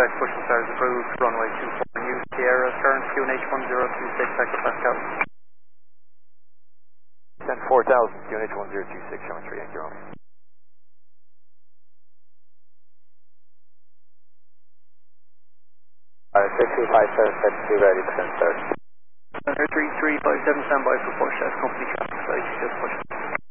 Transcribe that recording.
expect push and start is approved. Runway 24 New Sierra, current QNH 1026, Echo Pascal. 10-4000, QNH 1026, showing 3 Yankee Romeo. 625772 ready to start. Center 3357, standby for push as company traffic, so you just push.